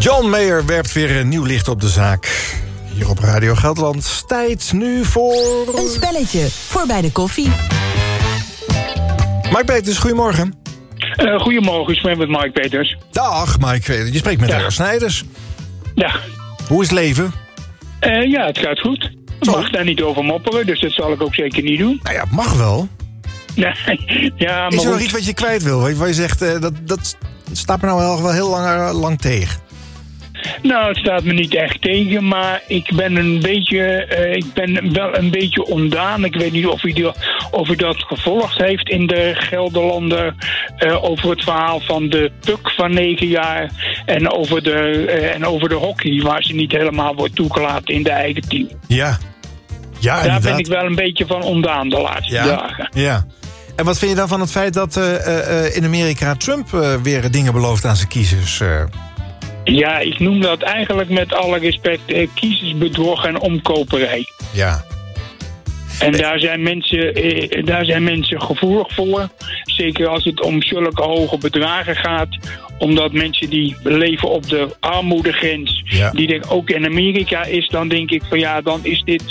John Mayer werpt weer een nieuw licht op de zaak. Hier op Radio Gelderland. Tijd nu voor... Een spelletje voor bij de koffie. Mike Peters, goedemorgen. Goedemorgen, ik spreek met Mike Peters. Dag Mike, je spreekt met Leo Snijders. Ja. Hoe is het leven? Ja, het gaat goed. Ik mag daar niet over mopperen, dus dat zal ik ook zeker niet doen. Nou ja, mag wel. Nee, ja, maar is er nog goed. iets wat je kwijt wil? Waar je zegt, dat staat me nou wel heel lang tegen. Nou, het staat me niet echt tegen, maar ik ben wel een beetje ontdaan. Ik weet niet of u dat gevolgd heeft in de Gelderlander over het verhaal van de Puk van 9 jaar en over de hockey, waar ze niet helemaal wordt toegelaten in de eigen team. Ja. Ja, daar inderdaad. ben ik wel een beetje van ontdaan de laatste dagen. Ja. En wat vind je dan van het feit dat in Amerika Trump weer dingen belooft aan zijn kiezers? Ja, ik noem dat eigenlijk met alle respect kiezersbedrog en omkoperij. Ja. En daar zijn mensen gevoelig voor. Zeker als het om zulke hoge bedragen gaat. Omdat mensen die leven op de armoedegrens. Ja. Die denken ook in Amerika is, dan denk ik van ja, dan is dit